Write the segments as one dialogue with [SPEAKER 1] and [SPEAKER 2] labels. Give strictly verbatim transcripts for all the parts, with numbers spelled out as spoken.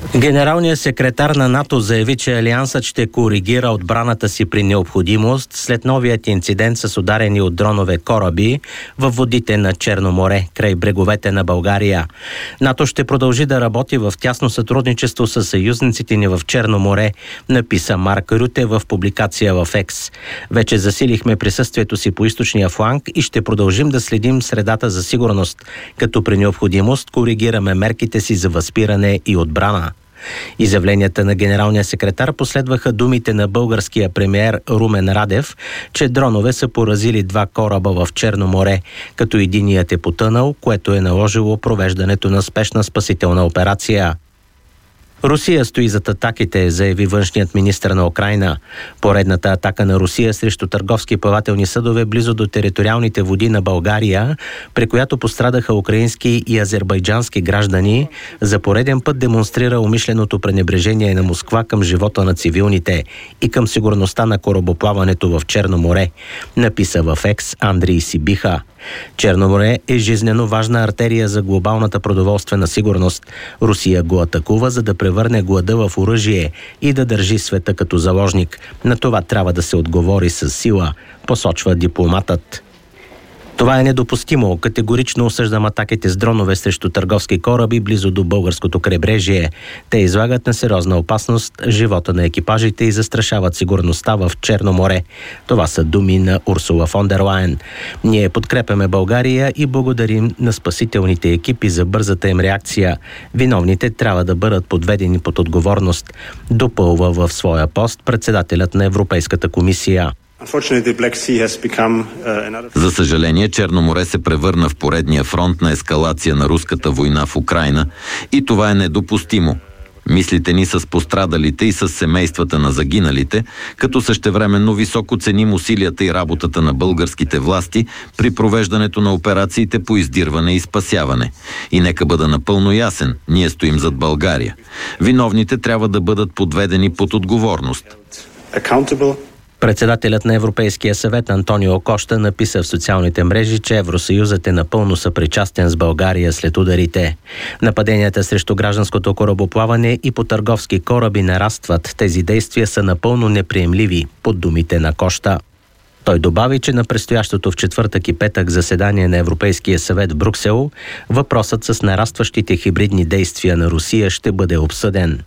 [SPEAKER 1] Генералният секретар на НАТО заяви, че Алиансът ще коригира отбраната си при необходимост след новият инцидент с ударени от дронове кораби във водите на Черно море, край бреговете на България. НАТО ще продължи да работи в тясно сътрудничество с съюзниците ни в Черно море, написа Марк Рюте в публикация в Екс. Вече засилихме присъствието си по източния фланг и ще продължим да следим средата за сигурност, като при необходимост коригираме мерките си за възпиране и отбрана. Изявленията на генералния секретар последваха думите на българския премиер Румен Радев, че дронове са поразили два кораба в Черно море, като единият е потънал, което е наложило провеждането на спешна спасителна операция. Русия стои зад атаките, заяви външният министър на Украйна. Поредната атака на Русия срещу търговски плавателни съдове близо до териториалните води на България, при която пострадаха украински и азербайджански граждани, за пореден път демонстрира умишленото пренебрежение на Москва към живота на цивилните и към сигурността на корабоплаването в Черно море, написа в Екс Андрей Сибиха. Черно море е жизнено важна артерия за глобалната продоволствена сигурност. Русия го атакува, за да превърне глада в оръжие и да държи света като заложник. На това трябва да се отговори с сила, посочва дипломатът. Това е недопустимо. Категорично осъждам атаките с дронове срещу търговски кораби близо до българското крайбрежие. Те излагат на сериозна опасност живота на екипажите и застрашават сигурността в Черно море. Това са думи на Урсула фон дер Лайен. Ние подкрепяме България и благодарим на спасителните екипи за бързата им реакция. Виновните трябва да бъдат подведени под отговорност, допълва в своя пост председателят на Европейската комисия.
[SPEAKER 2] За съжаление, Черно море се превърна в поредния фронт на ескалация на руската война в Украйна и това е недопустимо. Мислите ни с пострадалите и с семействата на загиналите, като същевременно високо ценим усилията и работата на българските власти при провеждането на операциите по издирване и спасяване. И нека бъда напълно ясен, ние стоим зад България. Виновните трябва да бъдат подведени под отговорност.
[SPEAKER 1] Председателят на Европейския съвет Антонио Кошта написа в социалните мрежи, че Евросъюзът е напълно съпричастен с България след ударите. Нападенията срещу гражданското корабоплаване и по търговски кораби нарастват. Тези действия са напълно неприемливи, под думите на Кошта. Той добави, че на предстоящото в четвъртък и петък заседание на Европейския съвет в Брюксел въпросът с нарастващите хибридни действия на Русия ще бъде обсъден.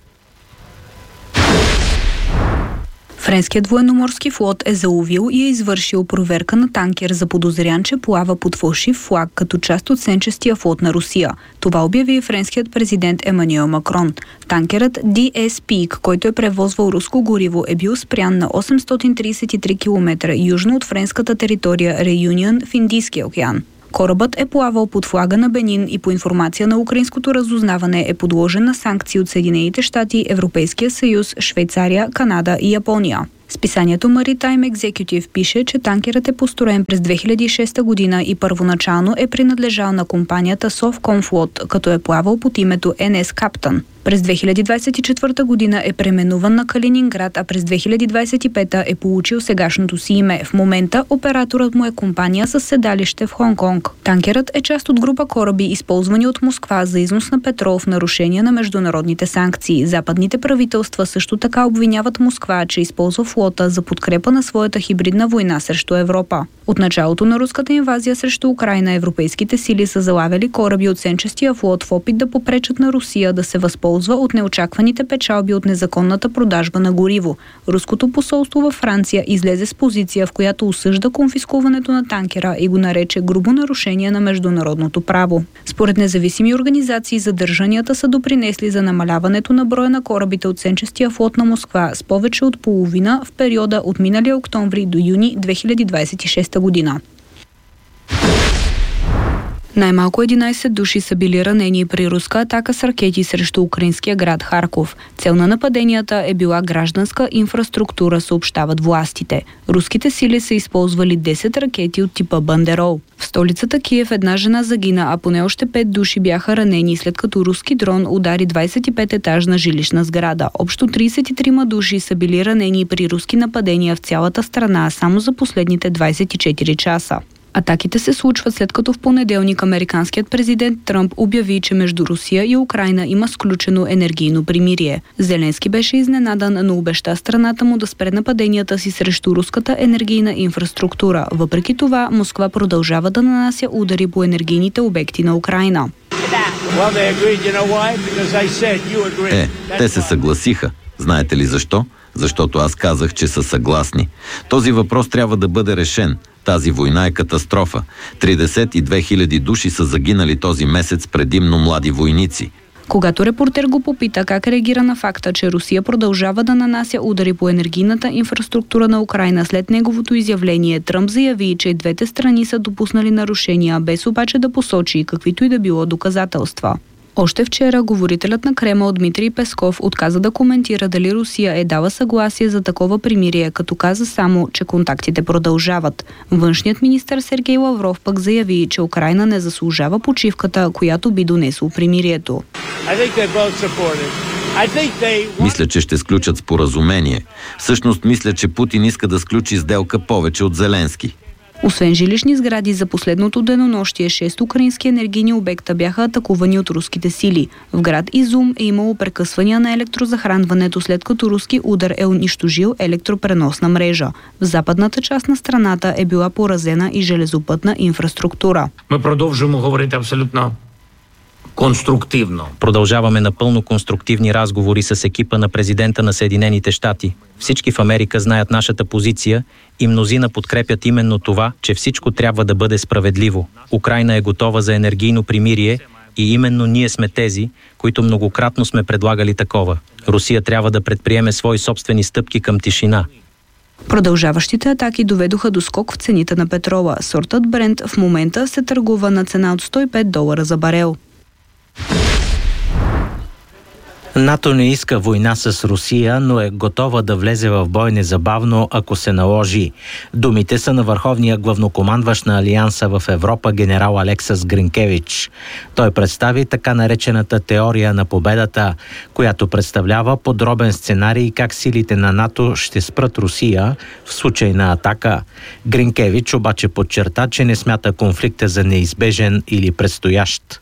[SPEAKER 3] Френският военноморски флот е заловил и е извършил проверка на танкер, заподозрян, че плава под фалшив флаг като част от сенчестия флот на Русия. Това обяви френският президент Емануел Макрон. Танкерът Ди Ес Пик, който е превозвал руско гориво, е бил спрян на осемстотин тридесет и три километра южно от френската територия Реюнион в Индийския океан. Корабът е плавал под флага на Бенин и по информация на украинското разузнаване е подложен на санкции от Съединените щати, Европейския съюз, Швейцария, Канада и Япония. Списанието Maritime Executive пише, че танкерът е построен през две хиляди и шеста година и първоначално е принадлежал на компанията Совкомфлот, като е плавал под името Ен Ес Каптън. През две хиляди двадесет и четвърта година е преименуван на Калининград, а през две хиляди двадесет и пета е получил сегашното си име. В момента операторът му е компания с седалище в Хонг-Конг. Танкерът е част от група кораби, използвани от Москва за износ на петрол в нарушение на международните санкции. Западните правителства също така обвиняват Москва, че използва флота за подкрепа на своята хибридна война срещу Европа. От началото на руската инвазия срещу Украйна европейските сили са залавяли кораби от сенчестия флот в опит да попречат на Русия да се възползва от неочакваните печалби от незаконната продажба на гориво. Руското посолство във Франция излезе с позиция, в която осъжда конфискуването на танкера и го нарече грубо нарушение на международното право. Според независими организации, задържанията са допринесли за намаляването на броя на корабите от сенчестия флот на Москва с повече от половина в периода от миналия октомври до юни две хиляди двадесет и шеста година. Най-малко единадесет души са били ранени при руска атака с ракети срещу украинския град Харков. Цел на нападенията е била гражданска инфраструктура, съобщават властите. Руските сили са използвали десет ракети от типа Бандерол. В столицата Киев една жена загина, а поне още пет души бяха ранени, след като руски дрон удари двадесет и пет етажна жилищна сграда. Общо тридесет и трима души са били ранени при руски нападения в цялата страна само за последните двадесет и четири часа. Атаките се случват след като в понеделник американският президент Тръмп обяви, че между Русия и Украйна има сключено енергийно примирие. Зеленски беше изненадан, но обеща страната му да спре нападенията си срещу руската енергийна инфраструктура. Въпреки това, Москва продължава да нанася удари по енергийните обекти на Украйна.
[SPEAKER 2] Е, те се съгласиха. Знаете ли защо? Защото аз казах, че са съгласни. Този въпрос трябва да бъде решен. Тази война е катастрофа. тридесет и две хиляди души са загинали този месец, предимно млади войници.
[SPEAKER 3] Когато репортер го попита как реагира на факта, че Русия продължава да нанася удари по енергийната инфраструктура на Украйна след неговото изявление, Тръмп заяви, че двете страни са допуснали нарушения, без обаче да посочи каквито и да било доказателства. Още вчера говорителят на Кремъл Дмитрий Песков отказа да коментира дали Русия е дала съгласие за такова примирие, като каза само, че контактите продължават. Външният министър Сергей Лавров пък заяви, че Украйна не заслужава почивката, която би донесло примирието.
[SPEAKER 2] Мисля, че ще сключат споразумение. Всъщност мисля, че Путин иска да сключи сделка повече от Зеленски.
[SPEAKER 3] Освен жилищни сгради, за последното денонощие шест украински енергийни обекта бяха атакувани от руските сили. В град Изум е имало прекъсвания на електрозахранването, след като руски удар е унищожил електропреносна мрежа. В западната част на страната е била поразена и железопътна инфраструктура.
[SPEAKER 4] Ми продължаваме говорити абсолютно конструктивно.
[SPEAKER 1] Продължаваме напълно конструктивни разговори с екипа на президента на Съединените щати. Всички в Америка знаят нашата позиция и мнозина подкрепят именно това, че всичко трябва да бъде справедливо. Украйна е готова за енергийно примирие и именно ние сме тези, които многократно сме предлагали такова. Русия трябва да предприеме свои собствени стъпки към тишина.
[SPEAKER 3] Продължаващите атаки доведоха до скок в цените на петрола. Сортът Брент в момента се търгува на цена от сто и пет долара за барел.
[SPEAKER 1] НАТО не иска война с Русия, но е готова да влезе в бой незабавно, ако се наложи. Думите са на върховния главнокомандващ на Алианса в Европа генерал Алексас Гринкевич. Той представи така наречената теория на победата, която представлява подробен сценарий как силите на НАТО ще спрат Русия в случай на атака. Гринкевич обаче подчерта, че не смята конфликта за неизбежен или предстоящ.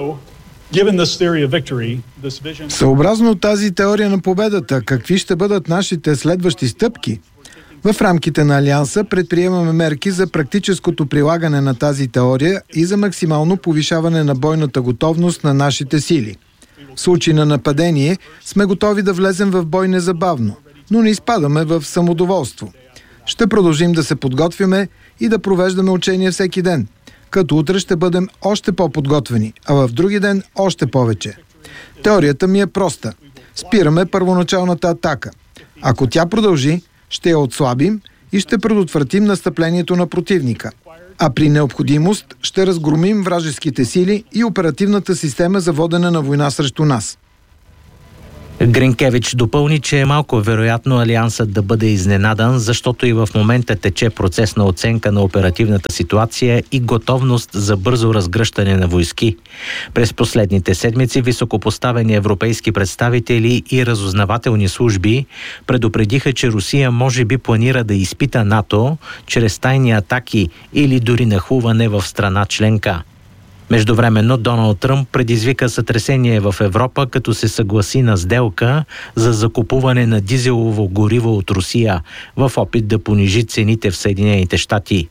[SPEAKER 5] Съобразно тази теория на победата, какви ще бъдат нашите следващи стъпки? В рамките на Алианса предприемаме мерки за практическото прилагане на тази теория и за максимално повишаване на бойната готовност на нашите сили. В случай на нападение сме готови да влезем в бой незабавно, но не изпадаме в самодоволство. Ще продължим да се подготвяме и да провеждаме учения всеки ден, като утре ще бъдем още по-подготвени, а в други ден още повече. Теорията ми е проста. Спираме първоначалната атака. Ако тя продължи, ще я отслабим и ще предотвратим настъплението на противника. А при необходимост ще разгромим вражеските сили и оперативната система за водене на война срещу нас.
[SPEAKER 1] Гринкевич допълни, че е малко вероятно Алиансът да бъде изненадан, защото и в момента тече процес на оценка на оперативната ситуация и готовност за бързо разгръщане на войски. През последните седмици високопоставени европейски представители и разузнавателни служби предупредиха, че Русия може би планира да изпита НАТО чрез тайни атаки или дори нахлуване в страна членка. Междувременно Доналд Тръмп предизвика сътресение в Европа, като се съгласи на сделка за закупуване на дизелово гориво от Русия в опит да понижи цените в Съединените щати.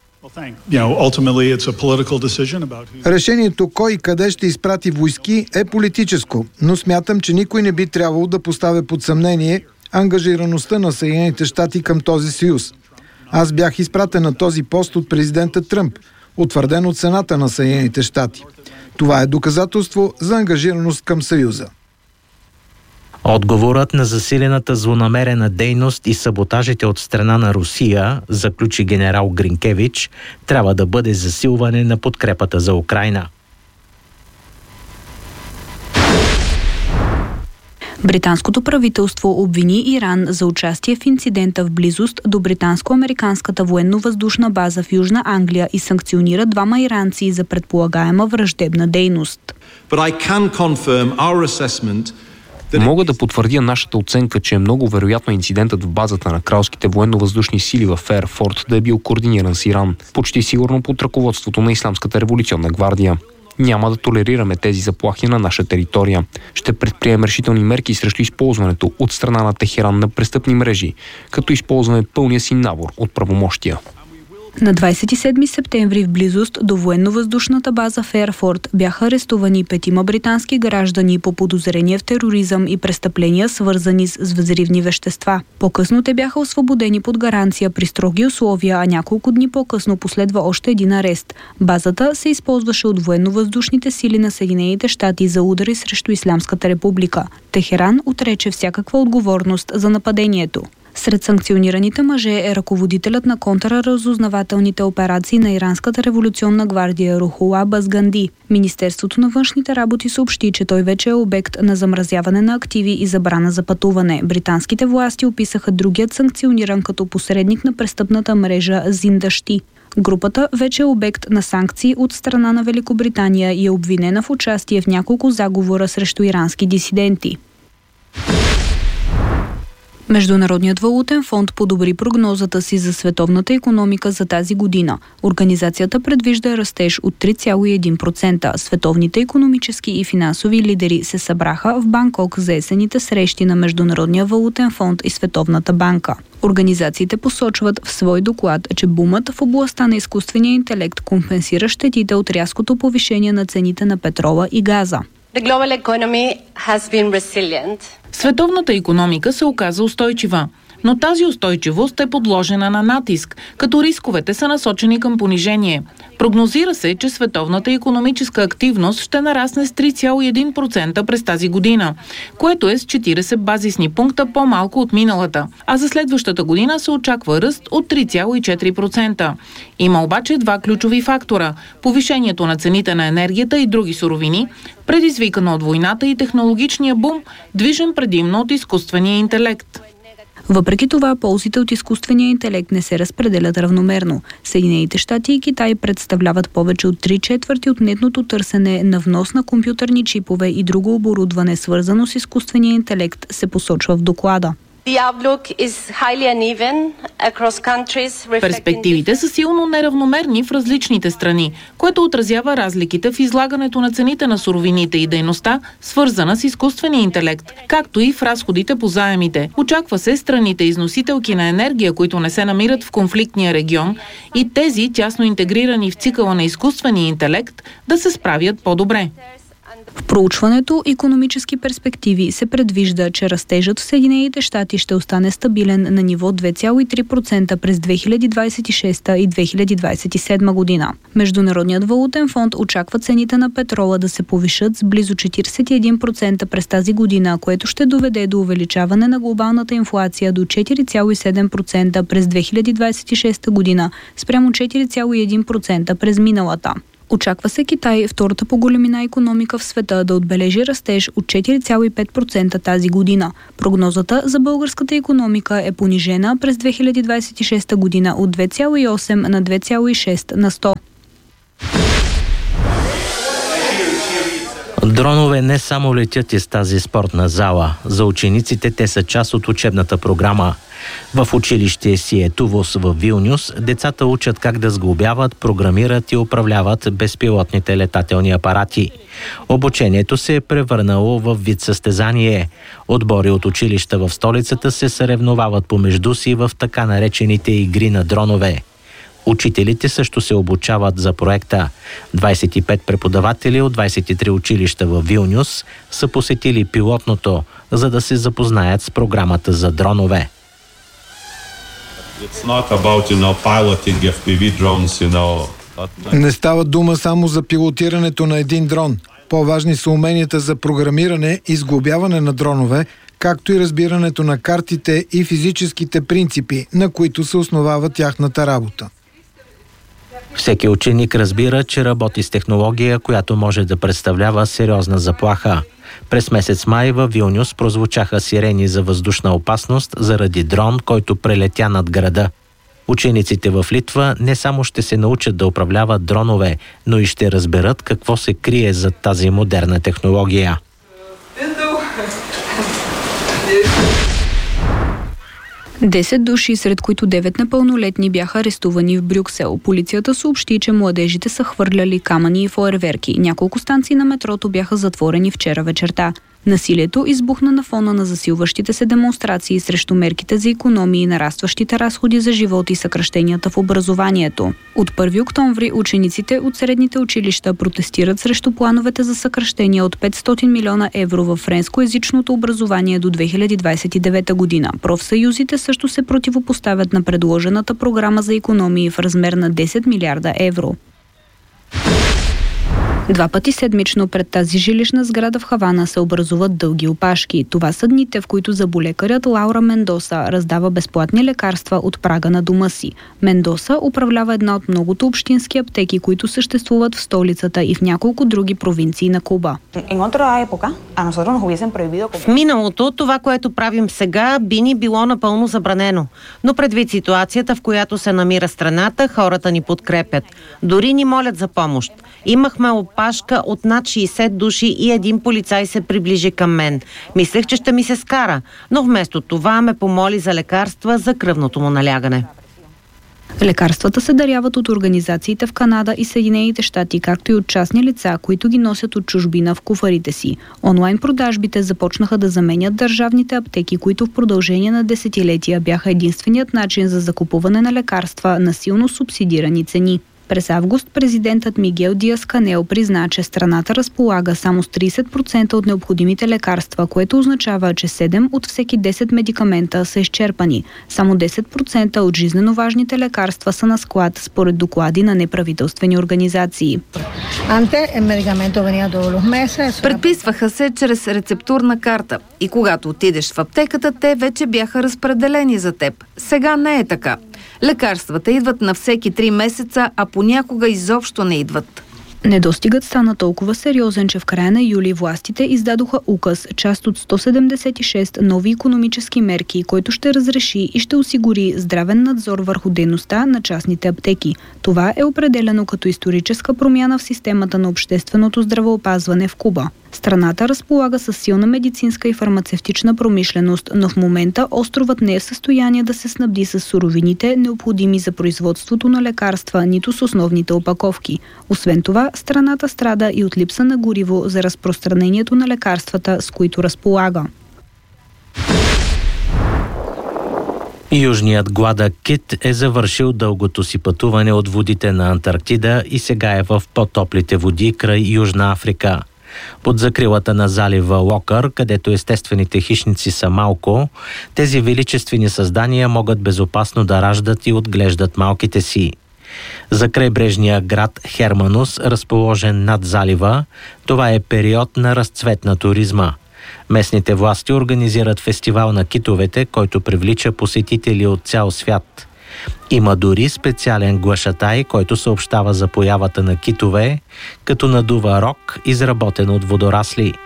[SPEAKER 5] Решението кой и къде ще изпрати войски е политическо, но смятам, че никой не би трябвало да поставя под съмнение ангажираността на Съединените щати към този съюз. Аз бях изпратен на този пост от президента Тръмп, утвърден от Сената на Съединените щати. Това е доказателство за ангажираност към Съюза.
[SPEAKER 1] Отговорът на засилената злонамерена дейност и саботажите от страна на Русия, заключи генерал Гринкевич, трябва да бъде засилване на подкрепата за Украйна.
[SPEAKER 3] Британското правителство обвини Иран за участие в инцидента в близост до британско-американската военно-въздушна база в Южна Англия и санкционира двама иранци за предполагаема враждебна дейност.
[SPEAKER 6] Мога да потвърдя нашата оценка, че е много вероятно инцидентът в базата на кралските военно-въздушни сили в Фейерфорд да е бил координиран с Иран, почти сигурно под ръководството на Ислямската революционна гвардия. Няма да толерираме тези заплахи на наша територия. Ще предприемем решителни мерки срещу използването от страна на Техеран на престъпни мрежи, като използваме пълния си набор от правомощия.
[SPEAKER 3] На двадесет и седми септември в близост до военно-въздушната база Фейерфорд бяха арестувани петима британски граждани по подозрение в тероризъм и престъпления, свързани с взривни вещества. По-късно те бяха освободени под гаранция при строги условия, а няколко дни по-късно последва още един арест. Базата се използваше от военно-въздушните сили на Съединените щати за удари срещу Ислямската република. Техеран отрече всякаква отговорност за нападението. Сред санкционираните мъже е ръководителят на контраразузнавателните операции на Иранската революционна гвардия Рухула Базганди. Министерството на външните работи съобщи, че той вече е обект на замразяване на активи и забрана за пътуване. Британските власти описаха другият санкциониран като посредник на престъпната мрежа Зиндашти. Групата вече е обект на санкции от страна на Великобритания и е обвинена в участие в няколко заговора срещу ирански дисиденти. Международният валутен фонд подобри прогнозата си за световната икономика за тази година. Организацията предвижда растеж от три цяло и един процента. Световните икономически и финансови лидери се събраха в Банкок за есенните срещи на Международния валутен фонд и Световната банка. Организациите посочват в свой доклад, че бумът в областта на изкуствения интелект компенсира щетите от рязкото повишение на цените на петрола и газа.
[SPEAKER 7] Световната икономика се оказа устойчива, но тази устойчивост е подложена на натиск, като рисковете са насочени към понижение. Прогнозира се, че световната икономическа активност ще нарасне с три цяло и един процента през тази година, което е с четиридесет базисни пункта по-малко от миналата, а за следващата година се очаква ръст от три цяло и четири процента. Има обаче два ключови фактора – повишението на цените на енергията и други суровини, предизвикано от войната и технологичния бум, движен предимно от изкуствения интелект.
[SPEAKER 3] Въпреки това, ползите от изкуствения интелект не се разпределят равномерно. Съединените щати и Китай представляват повече от три четвърти от нетното търсене на внос на компютърни чипове и друго оборудване, свързано с изкуствения интелект, се посочва в доклада.
[SPEAKER 7] Перспективите са силно неравномерни в различните страни, което отразява разликите в излагането на цените на суровините и дейността, свързана с изкуствения интелект, както и в разходите по заемите. Очаква се страните износителки на енергия, които не се намират в конфликтния регион, и тези, тясно интегрирани в цикъла на изкуствения интелект, да се справят по-добре.
[SPEAKER 3] В проучването икономически перспективи се предвижда, че растежът в Съединените щати ще остане стабилен на ниво две цяло и три процента през две хиляди двадесет и шеста и две хиляди двадесет и седма година. Международният валутен фонд очаква цените на петрола да се повишат с близо четиридесет и един процента през тази година, което ще доведе до увеличаване на глобалната инфлация до четири цяло и седем процента през две хиляди двадесет и шеста година, спрямо четири цяло и един процента през миналата. Очаква се Китай, втората по големина икономика в света, да отбележи растеж от четири цяло и пет процента тази година. Прогнозата за българската икономика е понижена през две хиляди двадесет и шеста година от две цяло и осем на две цяло и шест на сто.
[SPEAKER 1] Дронове не само летят из тази спортна зала. За учениците те са част от учебната програма. В училище Сиетувос в Вилнюс децата учат как да сглобяват, програмират и управляват безпилотните летателни апарати. Обучението се е превърнало в вид състезание. Отбори от училища в столицата се съревновават помежду си в така наречените игри на дронове. Учителите също се обучават за проекта. двадесет и пет преподаватели от двадесет и три училища в Вилнюс са посетили пилотното, за да се запознаят с програмата за дронове.
[SPEAKER 5] Не става дума само за пилотирането на един дрон. По-важни са уменията за програмиране и сглобяване на дронове, както и разбирането на картите и физическите принципи, на които се основава тяхната работа.
[SPEAKER 1] Всеки ученик разбира, че работи с технология, която може да представлява сериозна заплаха. През месец май във Вилнюс прозвучаха сирени за въздушна опасност заради дрон, който прелетя над града. Учениците в Литва не само ще се научат да управляват дронове, но и ще разберат какво се крие зад тази модерна технология.
[SPEAKER 3] Десет души, сред които девет непълнолетни, бяха арестувани в Брюксел. Полицията съобщи, че младежите са хвърляли камъни и фойерверки. Няколко станции на метрото бяха затворени вчера вечерта. Насилието избухна на фона на засилващите се демонстрации срещу мерките за икономии и нарастващите разходи за живот и съкращенията в образованието. От първи октомври учениците от средните училища протестират срещу плановете за съкращения от петстотин милиона евро във френскоезичното образование до две хиляди двадесет и девета година. Профсъюзите също се противопоставят на предложената програма за икономии в размер на десет милиарда евро. Два пъти седмично пред тази жилищна сграда в Хавана се образуват дълги опашки. Това са дните, в които заболекарят Лаура Мендоса раздава безплатни лекарства от прага на дома си. Мендоса управлява една от многото общински аптеки, които съществуват в столицата и в няколко други провинции на Куба.
[SPEAKER 8] В миналото това, което правим сега, би ни било напълно забранено. Но предвид ситуацията, в която се намира страната, хората ни подкрепят. Дори ни молят за помощ. Имахме опашка от над шейсет души и един полицай се приближи към мен. Мислех, че ще ми се скара, но вместо това ме помоли за лекарства за кръвното му налягане.
[SPEAKER 3] Лекарствата се даряват от организациите в Канада и Съединените щати, както и от частни лица, които ги носят от чужбина в куфарите си. Онлайн продажбите започнаха да заменят държавните аптеки, които в продължение на десетилетия бяха единственият начин за закупуване на лекарства на силно субсидирани цени. През август президентът Мигел Диас Канел призна, че страната разполага само с тридесет процента от необходимите лекарства, което означава, че седем от всеки десет медикамента са изчерпани. Само десет процента от жизнено важните лекарства са на склад, според доклади на неправителствени организации.
[SPEAKER 9] Предписваха се чрез рецептурна карта и когато отидеш в аптеката, те вече бяха разпределени за теб. Сега не е така. Лекарствата идват на всеки три месеца, а понякога изобщо не идват.
[SPEAKER 3] Недостигът стана толкова сериозен, че в края на юли властите издадоха указ, част от сто седемдесет и шест нови икономически мерки, който ще разреши и ще осигури здравен надзор върху дейността на частните аптеки. Това е определено като историческа промяна в системата на общественото здравеопазване в Куба. Страната разполага с силна медицинска и фармацевтична промишленост, но в момента островът не е в състояние да се снабди с суровините, необходими за производството на лекарства, нито с основните опаковки. Освен това, страната страда и от липса на гориво за разпространението на лекарствата, с които разполага.
[SPEAKER 1] Южният гладакит е завършил дългото си пътуване от водите на Антарктида и сега е в по-топлите води край Южна Африка. Под закрилата на залива Локър, където естествените хищници са малко, тези величествени създания могат безопасно да раждат и отглеждат малките си. За крайбрежния град Херманус, разположен над залива, това е период на разцвет на туризма. Местните власти организират фестивал на китовете, който привлича посетители от цял свят. Има дори специален глашатай, който съобщава за появата на китове, като надува рог, изработен от водорасли.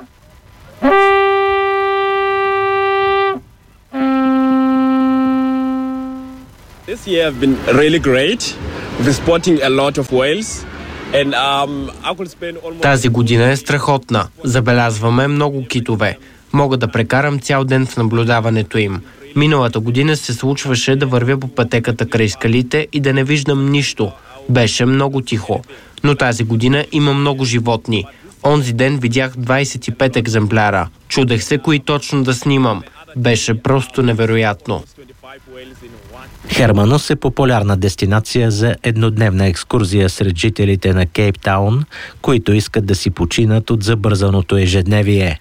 [SPEAKER 10] This year have been really great. We're spotting a lot of whales. And, um, I could spend almost...
[SPEAKER 11] Тази година е страхотна. Забелязваме много китове. Мога да прекарам цял ден в наблюдаването им. Миналата година се случваше да вървя по пътеката край скалите и да не виждам нищо. Беше много тихо. Но тази година има много животни. Онзи ден видях двадесет и пет екземпляра. Чудех се кои точно да снимам. Беше просто невероятно.
[SPEAKER 1] Херманус е популярна дестинация за еднодневна екскурзия сред жителите на Кейптаун, които искат да си починат от забързаното ежедневие.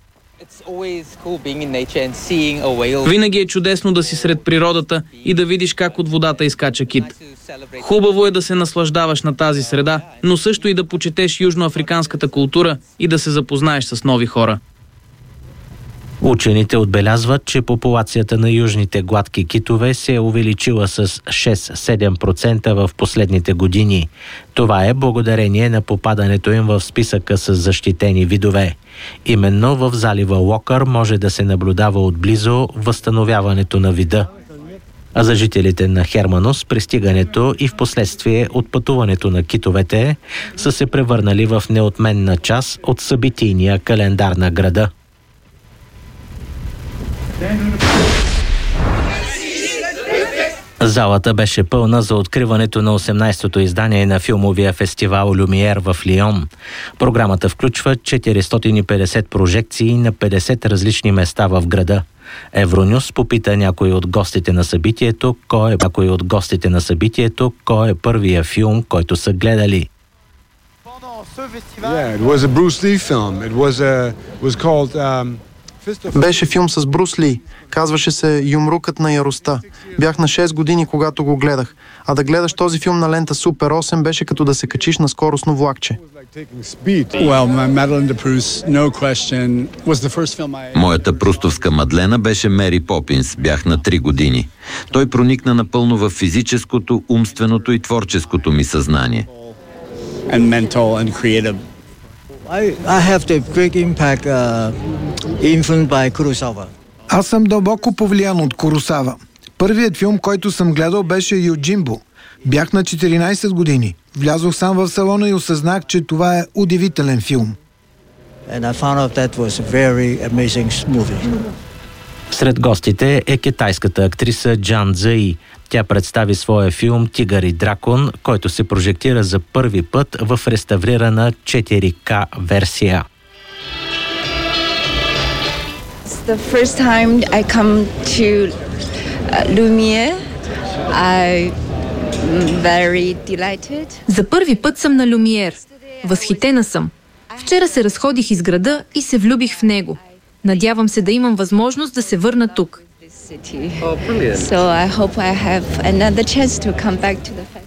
[SPEAKER 12] Винаги е чудесно да си сред природата и да видиш как от водата изкача кит. Хубаво е да се наслаждаваш на тази среда, но също и да почетеш южноафриканската култура и да се запознаеш с нови хора.
[SPEAKER 1] Учените отбелязват, че популацията на южните гладки китове се е увеличила с шест-седем процента в последните години. Това е благодарение на попадането им в списъка с защитени видове. Именно в залива Локър може да се наблюдава отблизо възстановяването на вида. А за жителите на Херманус пристигането и впоследствие отпътуването на китовете са се превърнали в неотменна част от събитийния календар на града. Залата беше пълна за откриването на осемнайсетото издание на филмовия фестивал Люмиер в Лион. Програмата включва четиристотин и петдесет прожекции на петдесет различни места в града. Евронюс попита някой от гостите на събитието, кой е някой от гостите на събитието, кой е първия филм, който са гледали.
[SPEAKER 13] Yeah, it was a Bruce Lee film. It was a was called um,
[SPEAKER 14] Беше филм с Брус Ли. Казваше се «Юмрукът на яростта». Бях на шест години, когато го гледах. А да гледаш този филм на лента Супер осем беше като да се качиш на скоростно влакче.
[SPEAKER 2] Моята прустовска Мадлена беше Мери Попинс. Бях на три години. Той проникна напълно в физическото, умственото и творческото ми съзнание.
[SPEAKER 15] And mental and creative. I, I have the great impact uh, influenced by Kurosawa.
[SPEAKER 5] Аз съм дълбоко повлиян от Куросава. Първият филм, който съм гледал, беше Юджимбо. Бях на четиринайсет години. Влязох сам в салона и осъзнах, че това е удивителен филм.
[SPEAKER 15] And I found out that was a very amazing movie.
[SPEAKER 1] Сред гостите е китайската актриса Джан Цзъи. Тя представи своя филм «Тигър и дракон», който се прожектира за първи път в реставрирана четири К версия.
[SPEAKER 16] The first time I come to uh, Lumiere, I'm very delighted.
[SPEAKER 3] За първи път съм на Люмиер. Възхитена съм. Вчера се разходих из града и се влюбих в него. Надявам се да имам възможност да се върна тук.
[SPEAKER 16] So I hope I have another chance to come back to the festival.